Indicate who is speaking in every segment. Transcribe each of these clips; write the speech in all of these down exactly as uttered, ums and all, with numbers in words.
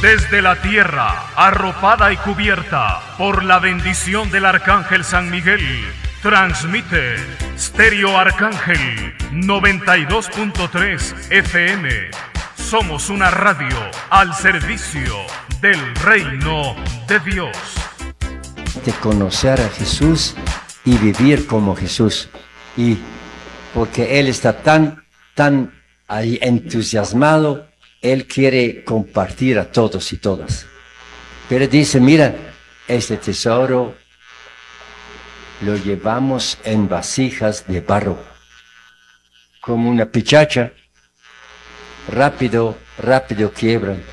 Speaker 1: Desde la tierra, arropada y cubierta por la bendición del Arcángel San Miguel, transmite Stereo Arcángel noventa y dos punto tres F M. Somos una radio al servicio del reino de Dios.
Speaker 2: De conocer a Jesús y vivir como Jesús. Y porque Él está tan, tan ahí entusiasmado, Él quiere compartir a todos y todas. Pero dice, mira, este tesoro lo llevamos en vasijas de barro, como una pichacha, rápido, rápido quiebran.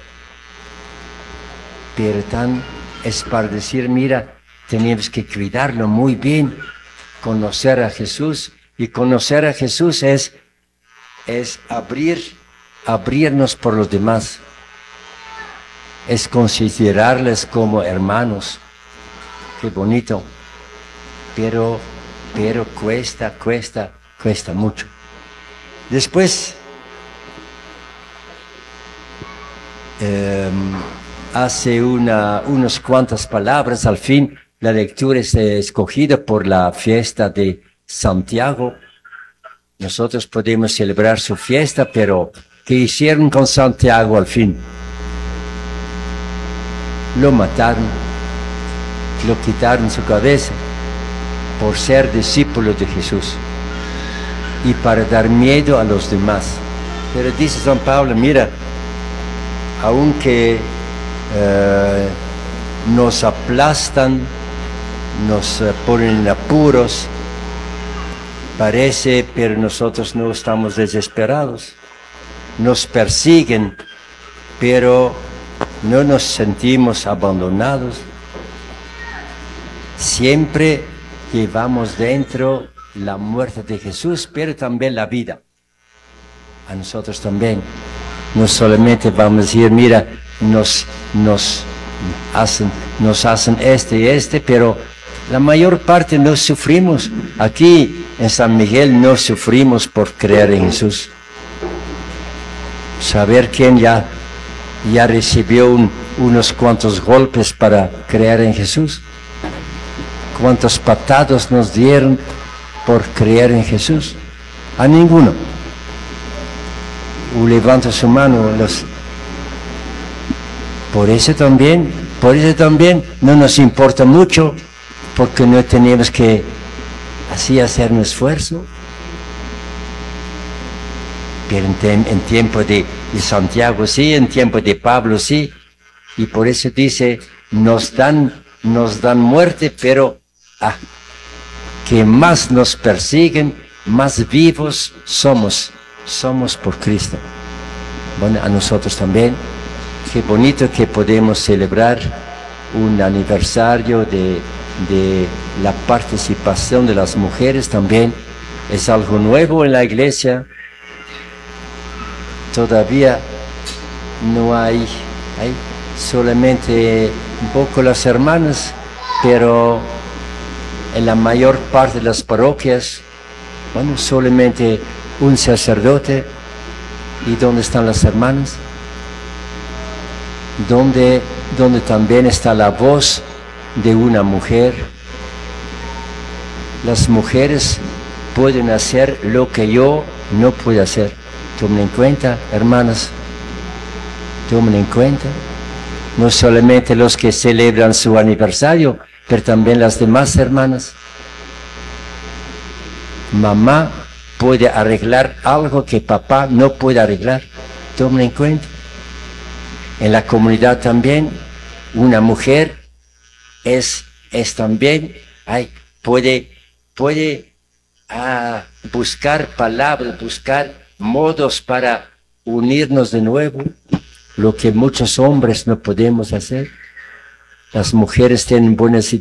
Speaker 2: Pero tan es para decir, mira, tenemos que cuidarlo muy bien, conocer a Jesús, y conocer a Jesús es, es abrir abrirnos por los demás, es considerarles como hermanos. Qué bonito, pero, pero cuesta, cuesta, cuesta mucho. Después, eh, hace una, unas cuantas palabras, al fin la lectura es escogida por la fiesta de Santiago. Nosotros podemos celebrar su fiesta, pero ¿qué hicieron con Santiago al fin? Lo mataron, lo quitaron su cabeza por ser discípulo de Jesús y para dar miedo a los demás. Pero dice San Pablo, mira, aunque eh, nos aplastan, nos eh, ponen en apuros, parece, pero nosotros no estamos desesperados. Nos persiguen, pero no nos sentimos abandonados. Siempre llevamos dentro la muerte de Jesús, pero también la vida. A nosotros también. No solamente vamos a decir, mira, nos, nos, hacen, nos hacen este y este, pero la mayor parte no sufrimos. Aquí en San Miguel no sufrimos por creer en Jesús. Saber quién ya, ya recibió un, unos cuantos golpes para creer en Jesús. Cuántos patados nos dieron por creer en Jesús. A ninguno. O levanta su mano. Los... Por eso también, por eso también no nos importa mucho, porque no tenemos que así hacer un esfuerzo. Pero en, en tiempo de, de Santiago sí, en tiempo de Pablo sí, y por eso dice, nos dan, nos dan muerte, pero ah, que más nos persiguen, más vivos somos, somos por Cristo. Bueno, a nosotros también, qué bonito que podemos celebrar un aniversario de, de la participación de las mujeres también, es algo nuevo en la iglesia. Todavía no hay, hay solamente un poco las hermanas, pero en la mayor parte de las parroquias, bueno, solamente un sacerdote. ¿Y dónde están las hermanas? ¿Dónde, dónde también está la voz de una mujer? Las mujeres pueden hacer lo que yo no puedo hacer. Tomen en cuenta, hermanas, tomen en cuenta, no solamente los que celebran su aniversario, pero también las demás hermanas. Mamá puede arreglar algo que papá no puede arreglar, tomen en cuenta. En la comunidad también, una mujer es, es también, ay, puede, puede ah, buscar palabras, buscar modos para unirnos de nuevo, lo que muchos hombres no podemos hacer. Las mujeres tienen buenas ideas.